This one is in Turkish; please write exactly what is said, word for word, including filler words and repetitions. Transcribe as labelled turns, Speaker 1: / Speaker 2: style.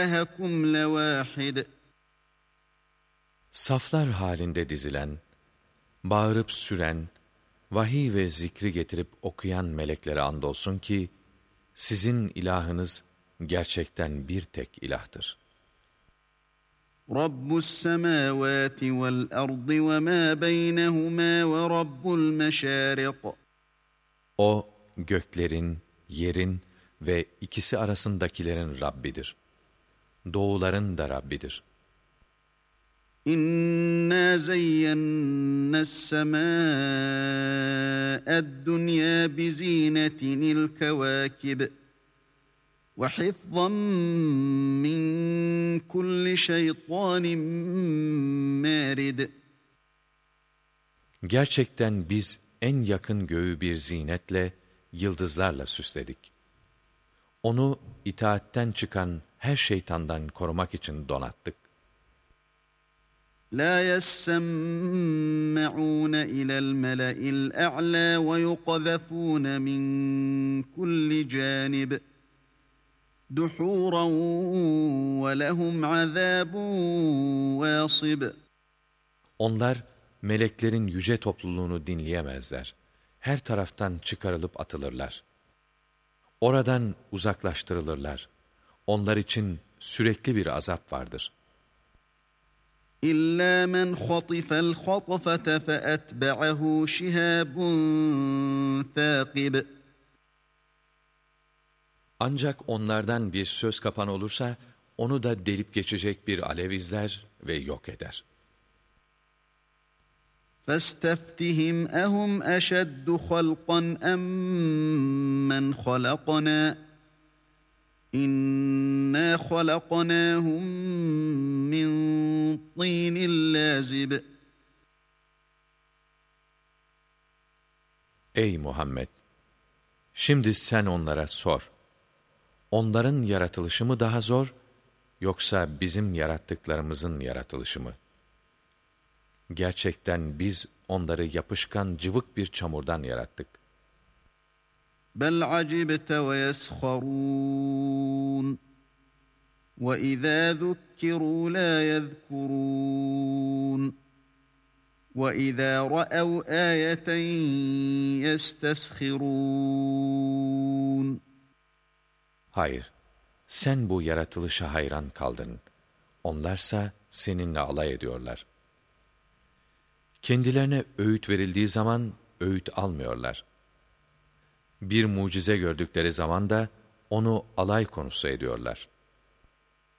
Speaker 1: إلهكم لواحد.
Speaker 2: Saflar halinde dizilen, bağırıp süren, vahiy ve zikri getirip okuyan meleklere andolsun ki, sizin ilahınız gerçekten bir tek ilahtır.
Speaker 1: رب السماوات والأرض وما بينهما ورب المشارق.
Speaker 2: O, göklerin, yerin ve ikisi arasındakilerin Rabbidir. Doğuların da Rabbidir.
Speaker 1: İnna zeyyennâ's semâ'ed-dunyâ bizinetinil kevâkib. Ve hifzan min kulli şeytânin mârid.
Speaker 2: Gerçekten biz en yakın göğü bir zinetle, yıldızlarla süsledik. Onu itaatten çıkan her şeytandan korumak için donattık.
Speaker 1: La yessemme'ûne ilel mele'il a'lâ ve yuqzefûne min kulli cânib. Duhuran ve lehum azâbun vâsib.
Speaker 2: Onlar, meleklerin yüce topluluğunu dinleyemezler. Her taraftan çıkarılıp atılırlar. Oradan uzaklaştırılırlar. Onlar için sürekli bir azap vardır.
Speaker 1: İllâ men khatifel khatfete feetbe'ahu şihâbun thâkib.
Speaker 2: Ancak onlardan bir söz kapan olursa, onu da delip geçecek bir alev izler ve yok eder.
Speaker 1: فَاسْتَفْتِهِمْ أَهُمْ أَشَدُّ خَلْقًا أَمْ مَنْ خَلَقْنَا إِنَّا خَلَقْنَاهُمْ مِنْ طِينٍ لَازِبٍ.
Speaker 2: Ey Muhammed! Şimdi sen onlara sor. Onların yaratılışı mı daha zor, yoksa bizim yarattıklarımızın yaratılışı mı? Gerçekten biz onları yapışkan cıvık bir çamurdan yarattık.
Speaker 1: بَلْ عَجِبْتَ وَيَسْخَرُونَ وَإِذَا ذُكِّرُوا لَا يَذْكُرُونَ وَإِذَا رَأَوْا آيَةً يَسْتَسْخِرُونَ.
Speaker 2: Hayır, sen bu yaratılışa hayran kaldın. Onlarsa seninle alay ediyorlar. Kendilerine öğüt verildiği zaman öğüt almıyorlar. Bir mucize gördükleri zaman da onu alay konusu ediyorlar.